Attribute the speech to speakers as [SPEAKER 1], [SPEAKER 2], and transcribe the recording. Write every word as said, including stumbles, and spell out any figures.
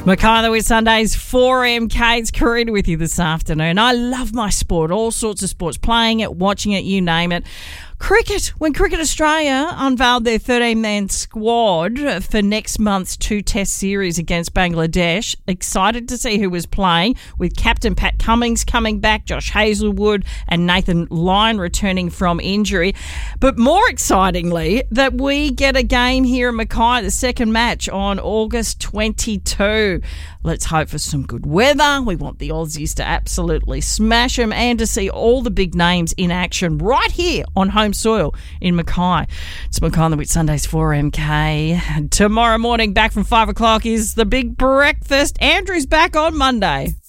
[SPEAKER 1] Mackay with Sundays, four M K. It's Karina with you this afternoon. I love my sport, all sorts of sports, playing it, watching it, you name it. Cricket, when Cricket Australia unveiled their thirteen-man squad for next month's two-test series against Bangladesh, excited to see who was playing, with Captain Pat Cummins coming back, Josh Hazlewood and Nathan Lyon returning from injury. But more excitingly, that we get a game here in Mackay, the second match on August twenty-second. Let's hope for some good weather. We want the Aussies to absolutely smash them and to see all the big names in action right here on home soil in Mackay. It's Mackay with Sundays four M K. Tomorrow morning, back from five o'clock, is the big breakfast. Andrew's back on Monday.